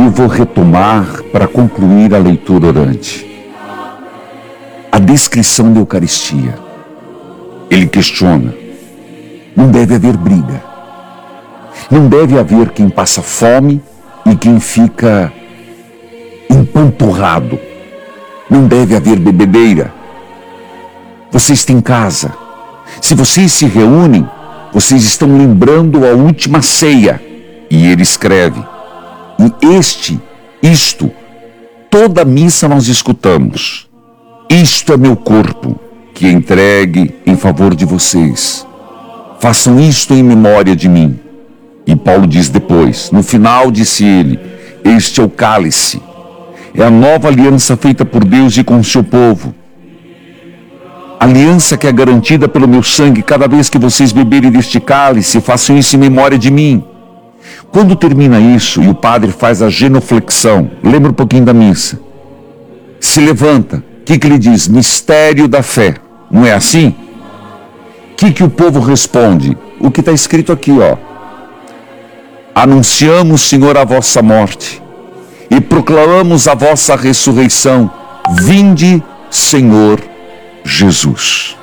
eu vou retomar para concluir a leitura orante. A descrição da Eucaristia. Ele questiona: não deve haver briga. Não deve haver quem passa fome e quem fica empanturrado. Não deve haver bebedeira. Vocês têm casa. Se vocês se reúnem, vocês estão lembrando a última ceia. E ele escreve: e isto, toda missa nós escutamos. Isto é meu corpo, que é entregue em favor de vocês. Façam isto em memória de mim. E Paulo diz depois, no final disse ele: este é o cálice. É a nova aliança feita por Deus e com o seu povo. Aliança que é garantida pelo meu sangue. Cada vez que vocês beberem deste cálice, façam isso em memória de mim. Quando termina isso e o padre faz a genuflexão, lembra um pouquinho da missa, se levanta, o que ele diz? Mistério da fé. Não é assim? O que o povo responde? O que está escrito aqui, ó. Anunciamos, Senhor, a vossa morte e proclamamos a vossa ressurreição. Vinde, Senhor Jesus.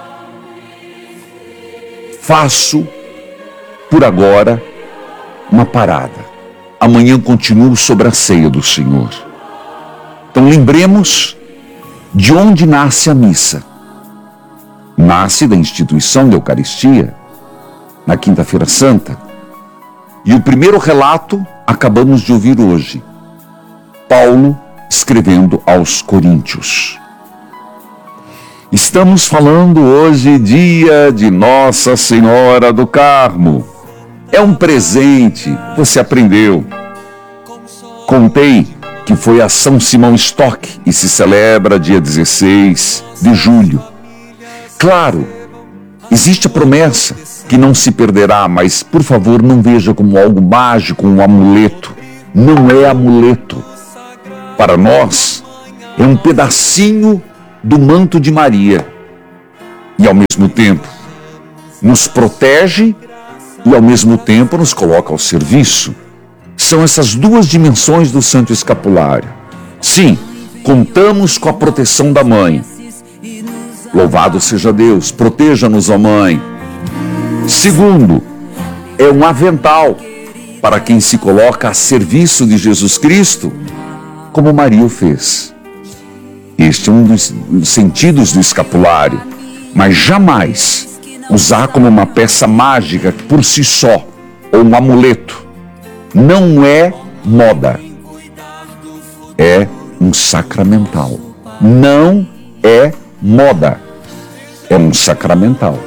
Faço, por agora, uma parada. Amanhã continuo sobre a ceia do Senhor. Então lembremos de onde nasce a missa. Nasce da instituição da Eucaristia, na Quinta-feira Santa. E o primeiro relato acabamos de ouvir hoje. Paulo escrevendo aos Coríntios. Estamos falando hoje, dia de Nossa Senhora do Carmo. É um presente, você aprendeu. Contei que foi a São Simão Stock e se celebra dia 16 de julho. Claro, existe a promessa que não se perderá, mas por favor não veja como algo mágico, um amuleto. Não é amuleto. Para nós, é um pedacinho do manto de Maria. E ao mesmo tempo, nos protege e ao mesmo tempo nos coloca ao serviço. São essas duas dimensões do Santo Escapulário. Sim, contamos com a proteção da Mãe. Louvado seja Deus, proteja-nos, ó Mãe. Segundo, é um avental para quem se coloca a serviço de Jesus Cristo, como Maria o fez. Este é um dos sentidos do escapulário, mas jamais usar como uma peça mágica por si só, ou um amuleto. Não é moda, é um sacramental. Não é moda, é um sacramental.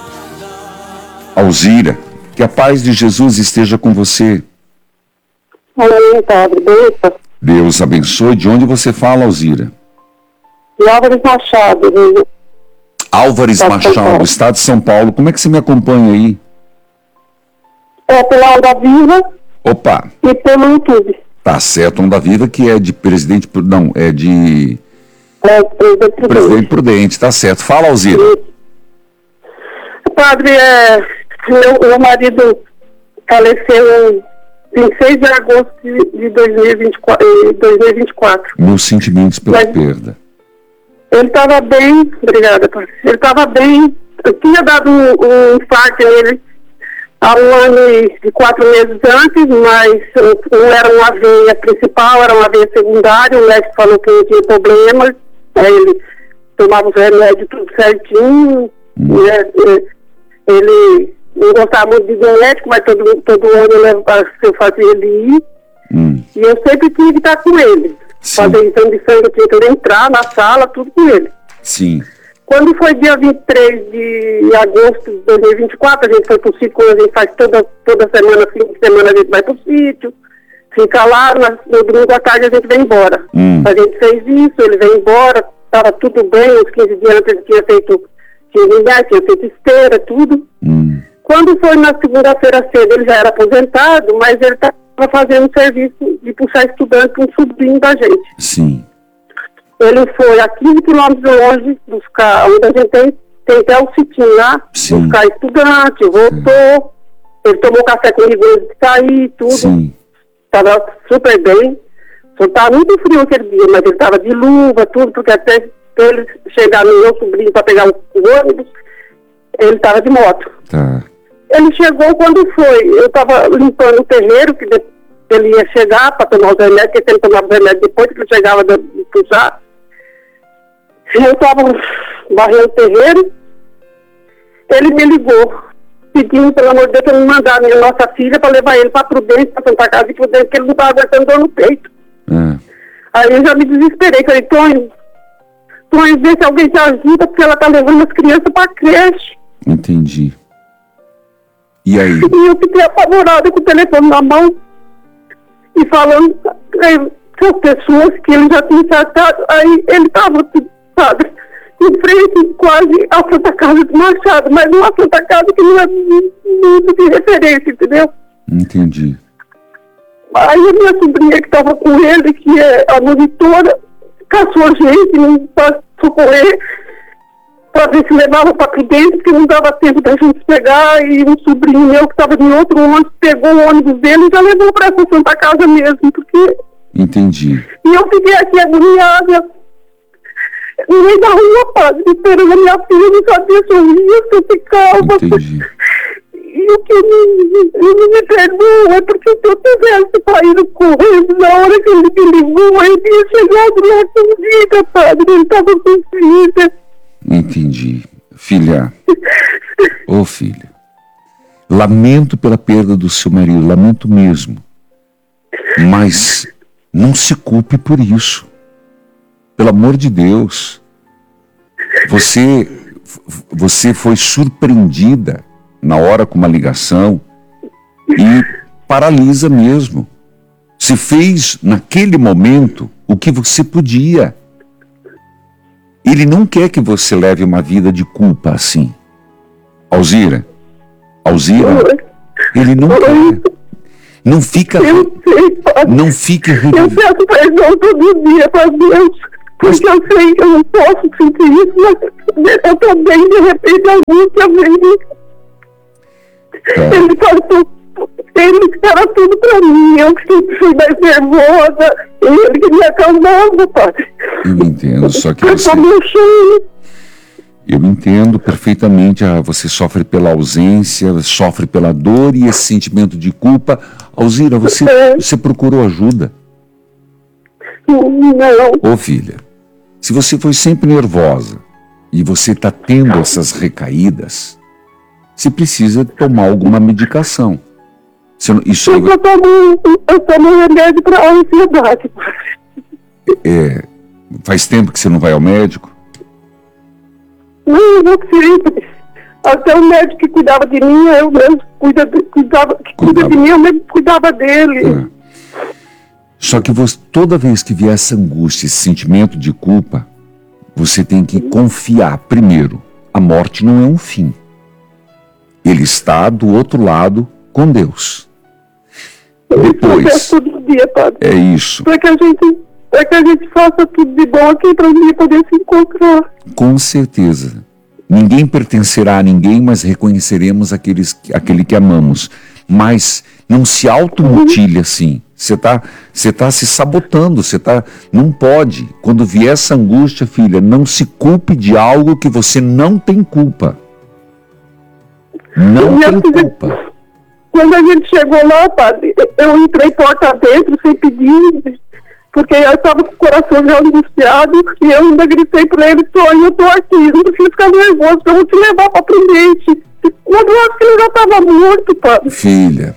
Alzira, que a paz de Jesus esteja com você. Amém, Padre. Beijo. Deus abençoe. De onde você fala, Alzira? De Álvares Machado. Álvares Machado, estado de São Paulo. Como é que você me acompanha aí? É pela Onda Viva. Opa. E pelo YouTube. Tá certo, Onda Viva, que é de Presidente... Não, é de... Presidente Prudente, tá certo. Fala, Alzira. Padre, meu marido faleceu em 6 de agosto de 2024. Meus sentimentos pela perda. Ele estava bem, obrigada, Padre. Ele estava bem. Eu tinha dado um infarto nele há 1 ano e 4 meses antes, mas não era uma veia principal, era uma veia secundária. O médico falou que não tinha problema. Aí ele tomava os remédios tudo certinho. Ele não gostava muito de médico, mas todo ano eu fazia ele ir. E eu sempre tinha que estar com ele. Sim. Fazer exame de sangue, eu tinha que entrar na sala, tudo com ele. Sim. Quando foi dia 23 de agosto de 2024, a gente foi pro sítio, como a gente faz toda semana, fim de semana a gente vai pro sítio, fica lá, no domingo à tarde a gente vem embora. A gente fez isso, ele veio embora, estava tudo bem, uns 15 dias antes ele tinha feito esteira, tudo. Quando foi na segunda-feira cedo, ele já era aposentado, mas ele estava fazendo um serviço de puxar estudante com um sobrinho da gente. Sim. Ele foi a 15 quilômetros longe buscar, onde a gente tem até o sitinho lá, buscar estudante, voltou. Ele tomou café comigo antes de sair, tudo. Sim. Estava super bem. Só estava muito frio aquele dia, mas ele estava de luva, tudo, porque até ele chegar no meu sobrinho para pegar o ônibus, ele estava de moto. Tá. Ele chegou quando foi. Eu estava limpando o terreiro, que ele ia chegar para tomar os remédios, porque ele tomava os remédios depois que ele chegava de puxar. Eu estava varrendo o terreiro, ele me ligou, pedindo, pelo amor de Deus, para me mandar a minha nossa filha para levar ele para Prudente, para Santa Casa de Prudente, porque ele não estava aguentando dor no peito. Aí eu já me desesperei, falei, Tonho, vê se alguém te ajuda, porque ela está levando as crianças para a creche. Entendi. E aí? E eu fiquei apavorada com o telefone na mão e falando com as pessoas que ele já tinha tratado. Aí ele estava, sabe, em frente quase à Santa Casa do Machado, mas uma Santa Casa que não é muito de referência, entendeu? Entendi. Aí a minha sobrinha que estava com ele, que é a monitora, caçou gente para socorrer, para ver se levava para Prudente, porque não dava tempo da gente pegar, e um sobrinho meu que estava em outro ônibus, pegou o ônibus dele e já levou para essa Santa Casa mesmo, porque... Entendi. E eu fiquei aqui agoniada, no meio da rua, padre, esperando a minha filha, não sabia se eu ia, se eu ficava. Entendi. E o que ele me perdoa é porque se eu tivesse saído correndo na hora que ele me ligou, ele tinha chegado lá com vida, padre, ele estava com vida. Entendi. Filha, ô filha, lamento pela perda do seu marido, lamento mesmo, mas não se culpe por isso, pelo amor de Deus. Você foi surpreendida na hora com uma ligação e paralisa mesmo. Você fez naquele momento o que você podia. Ele não quer que você leve uma vida de culpa assim. Alzira, ele não quer. Não fica... Não fique... Eu peço perdão todo dia para Deus, porque eu sei que eu não posso sentir isso, mas eu também, de repente, alguém também... Ele faz tudo, ele era tudo pra mim, eu que sempre fui mais nervosa, ele que me acalmava, padre. Eu entendo, só que você... Eu entendo perfeitamente, você sofre pela ausência, sofre pela dor e esse sentimento de culpa. Alzira, você procurou ajuda? Não. Ô filha, se você foi sempre nervosa e você está tendo essas recaídas, você precisa tomar alguma medicação. Eu tomo remédio para ansiedade. Faz tempo que você não vai ao médico? Não sempre. Até o médico que cuidava de mim, eu mesmo cuida de mim, eu mesmo cuidava dele. Só que toda vez que vier essa angústia, esse sentimento de culpa, você tem que confiar. Primeiro, a morte não é um fim. Ele está do outro lado com Deus. Depois, todo dia, padre. É isso. Para que a gente faça tudo de bom aqui para mim poder se encontrar. Com certeza. Ninguém pertencerá a ninguém, mas reconheceremos aquele que amamos. Mas não se automutile assim. Você tá se sabotando, não pode. Quando vier essa angústia, filha, não se culpe de algo que você não tem culpa. Não tem culpa. Quando a gente chegou lá, padre, eu entrei porta dentro sem pedir, porque eu estava com o coração já angustiado, e eu ainda gritei para ele, Tonho, eu tô aqui, não precisa ficar nervoso, eu vou te levar para Prudente. Quando eu acho que ele já estava morto, padre. Filha,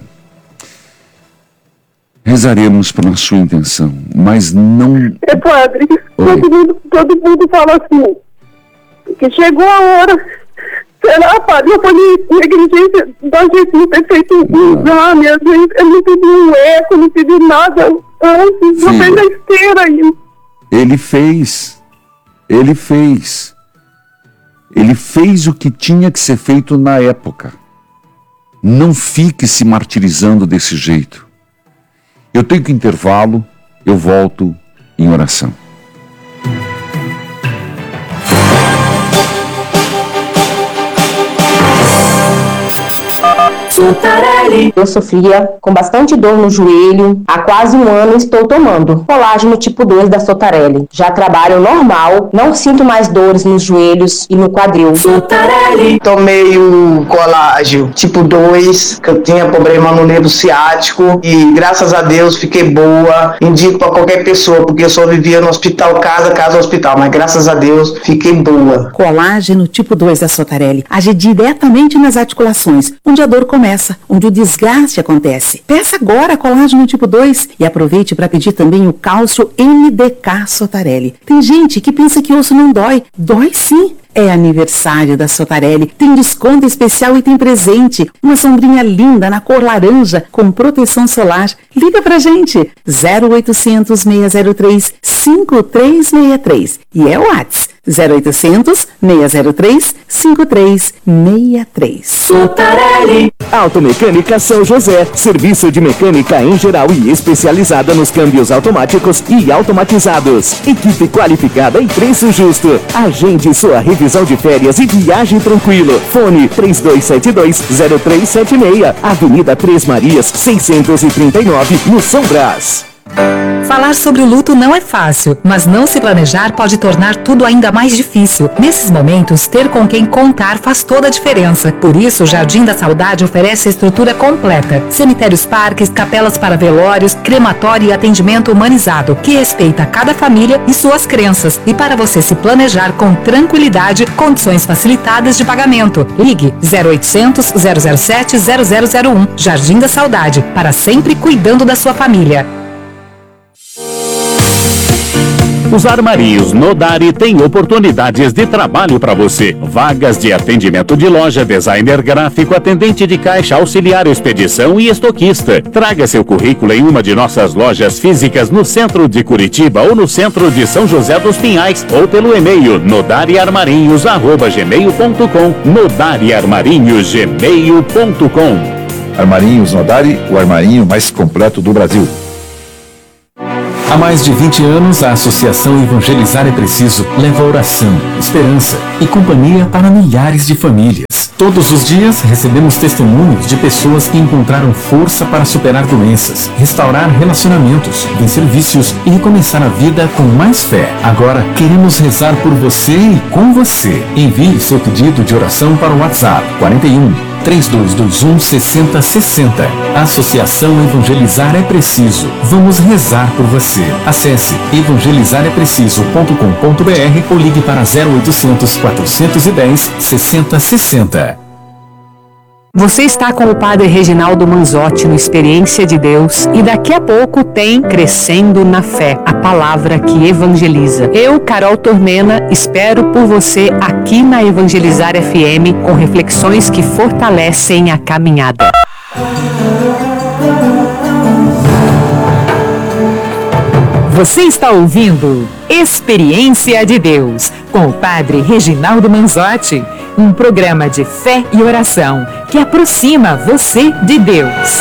rezaremos pela sua intenção, mas não... Padre, todo mundo fala assim, que chegou a hora... Será, padre? Eu falei, negligência da gente não ter feito um exame, às vezes eu não pedi um eco, não pedi nada antes, não fez a esteira ainda. Ele fez o que tinha que ser feito na época. Não fique se martirizando desse jeito. Eu tenho que intervalo, eu volto em oração. Sotarelli. Eu sofria com bastante dor no joelho. Há quase um ano estou tomando colágeno tipo 2 da Sotarelli. Já trabalho normal, não sinto mais dores nos joelhos e no quadril. Sotarelli. Tomei o colágeno tipo 2, que eu tinha problema no nervo ciático e graças a Deus fiquei boa. Indico para qualquer pessoa, porque eu só vivia no hospital, casa, hospital, mas graças a Deus fiquei boa. Colágeno tipo 2 da Sotarelli age diretamente nas articulações, onde a dor começa, onde o desgaste acontece. Peça agora colágeno tipo 2 e aproveite para pedir também o cálcio MDK Sotarelli. Tem gente que pensa que osso não dói. Dói sim! É aniversário da Sotarelli, tem desconto especial e tem presente. Uma sombrinha linda na cor laranja com proteção solar. Liga pra gente, 0800 603 5363. E é o WhatsApp, 0800 603 5363. Sotarelli. Automecânica São José, serviço de mecânica em geral e especializada nos câmbios automáticos e automatizados. Equipe qualificada e preço justo. Agende sua revisão de férias e viagem tranquilo. Fone 3272-0376, Avenida Três Marias, 639, no São Brás. Falar sobre o luto não é fácil, mas não se planejar pode tornar tudo ainda mais difícil. Nesses momentos, ter com quem contar faz toda a diferença. Por isso, o Jardim da Saudade oferece a estrutura completa. Cemitérios, parques, capelas para velórios, crematório e atendimento humanizado, que respeita cada família e suas crenças. E para você se planejar com tranquilidade, condições facilitadas de pagamento. Ligue 0800 007 0001. Jardim da Saudade, para sempre cuidando da sua família. Os armarinhos Nodari têm oportunidades de trabalho para você. Vagas de atendimento de loja, designer gráfico, atendente de caixa, auxiliar expedição e estoquista. Traga seu currículo em uma de nossas lojas físicas no centro de Curitiba ou no centro de São José dos Pinhais ou pelo e-mail nodariarmarinhos@gmail.com. nodariarmarinhos@gmail.com. Armarinhos Nodari, o armarinho mais completo do Brasil. Há mais de 20 anos, a Associação Evangelizar é Preciso leva oração, esperança e companhia para milhares de famílias. Todos os dias recebemos testemunhos de pessoas que encontraram força para superar doenças, restaurar relacionamentos, vencer vícios e recomeçar a vida com mais fé. Agora, queremos rezar por você e com você. Envie seu pedido de oração para o WhatsApp 41 3221 6060. Associação Evangelizar é Preciso. Vamos rezar por você. Acesse evangelizarepreciso.com.br ou ligue para 0800 410 6060. Você está com o Padre Reginaldo Manzotti no Experiência de Deus e daqui a pouco tem Crescendo na Fé, a palavra que evangeliza. Eu, Carol Tormena, espero por você aqui na Evangelizar FM com reflexões que fortalecem a caminhada. Você está ouvindo Experiência de Deus com o Padre Reginaldo Manzotti, um programa de fé e oração que aproxima você de Deus.